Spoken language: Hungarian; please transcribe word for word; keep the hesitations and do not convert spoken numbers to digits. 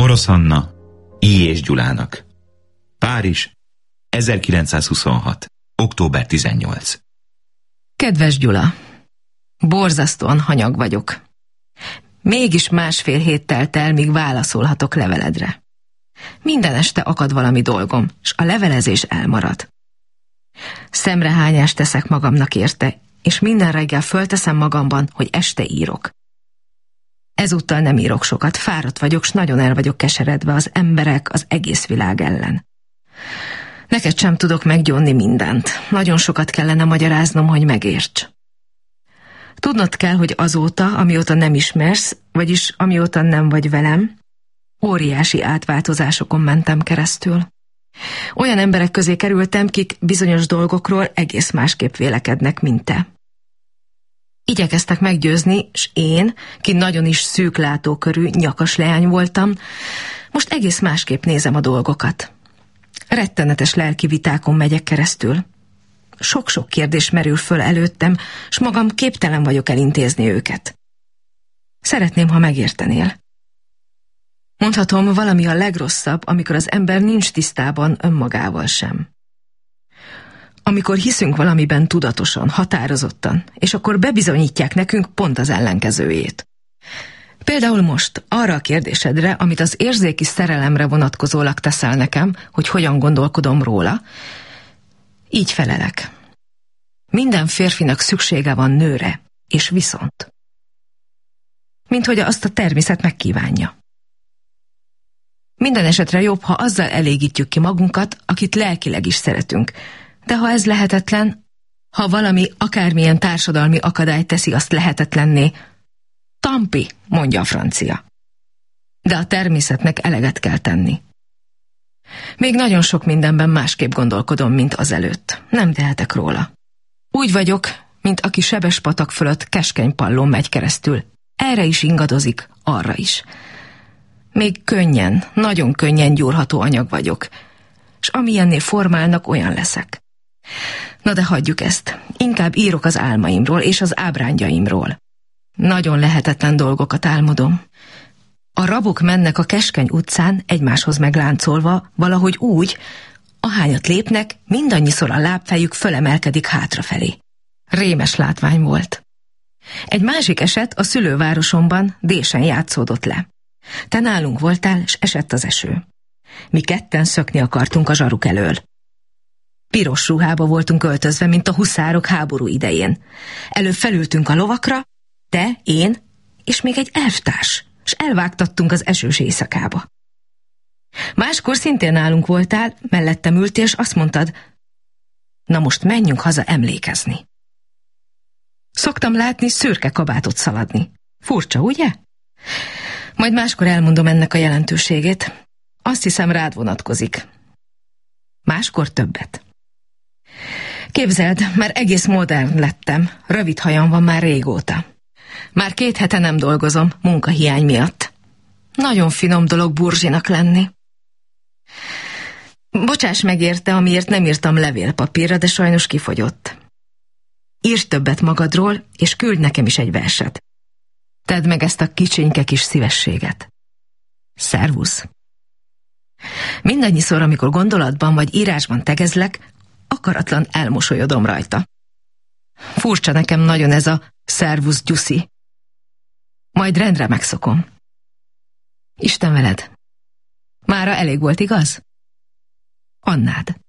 Orosz Anna, I. és Gyulának. Párizs, ezerkilencszázhuszonhat. október tizennyolc. Kedves Gyula, borzasztóan hanyag vagyok. Mégis másfél hét telt el, míg válaszolhatok leveledre. Minden este akad valami dolgom, s a levelezés elmarad. Szemrehányást teszek magamnak érte, és minden reggel fölteszem magamban, hogy este írok. Ezúttal nem írok sokat, fáradt vagyok, s nagyon el vagyok keseredve az emberek, az egész világ ellen. Neked sem tudok meggyónni mindent. Nagyon sokat kellene magyaráznom, hogy megérts. Tudnod kell, hogy azóta, amióta nem ismersz, vagyis amióta nem vagy velem, óriási átváltozásokon mentem keresztül. Olyan emberek közé kerültem, kik bizonyos dolgokról egész másképp vélekednek, mint te. Igyekeztek meggyőzni, s én, ki nagyon is szűk látókörű, nyakas leány voltam, most egész másképp nézem a dolgokat. Rettenetes lelki vitákon megyek keresztül. Sok-sok kérdés merül föl előttem, s magam képtelen vagyok elintézni őket. Szeretném, ha megértenél. Mondhatom, valami a legrosszabb, amikor az ember nincs tisztában önmagával sem. Amikor hiszünk valamiben tudatosan, határozottan, és akkor bebizonyítják nekünk pont az ellenkezőjét. Például most arra a kérdésedre, amit az érzéki szerelemre vonatkozólag teszel nekem, hogy hogyan gondolkodom róla, így felelek. Minden férfinak szüksége van nőre, és viszont. Mint hogy azt a természet megkívánja. Minden esetre jobb, ha azzal elégítjük ki magunkat, akit lelkileg is szeretünk. De ha ez lehetetlen, ha valami akármilyen társadalmi akadály teszi azt lehetetlenné, tampi, mondja a francia. De a természetnek eleget kell tenni. Még nagyon sok mindenben másképp gondolkodom, mint azelőtt. Nem tehetek róla. Úgy vagyok, mint aki sebes patak fölött keskeny pallón megy keresztül. Erre is ingadozik, arra is. Még könnyen, nagyon könnyen gyúrható anyag vagyok, s amilyennél formálnak, olyan leszek. Na de hagyjuk ezt. Inkább írok az álmaimról és az ábrándjaimról. Nagyon lehetetlen dolgokat álmodom. A rabok mennek a keskeny utcán egymáshoz megláncolva, valahogy úgy, ahányat lépnek, mindannyiszor a lábfejük fölemelkedik hátrafelé. Rémes látvány volt. Egy másik eset a szülővárosomban Désen játszódott le. Te nálunk voltál, s esett az eső. Mi ketten szökni akartunk a zsaruk elől. Piros ruhába voltunk öltözve, mint a huszárok háború idején. Előbb felültünk a lovakra, te, én, és még egy elvtárs, s elvágtattunk az esős éjszakába. Máskor szintén nálunk voltál, mellettem ültél, és azt mondtad, na most menjünk haza emlékezni. Szoktam látni szürke kabátot szaladni. Furcsa, ugye? Majd máskor elmondom ennek a jelentőségét. Azt hiszem, rád vonatkozik. Máskor többet. Képzeld, már egész modern lettem. Rövid hajam van már régóta. Már két hete nem dolgozom, munkahiány miatt. Nagyon finom dolog burzsinak lenni. Bocsáss meg érte, amiért nem írtam levélpapírra, de sajnos kifogyott. Írj többet magadról, és küld nekem is egy verset. Tedd meg ezt a kicsinke kis szívességet. Szervusz! Mindannyiszor, amikor gondolatban vagy írásban tegezlek, akaratlan elmosolyodom rajta. Furcsa nekem nagyon ez a szervusz gyuszi. Majd rendre megszokom. Isten veled! Mára elég volt, igaz? Annád.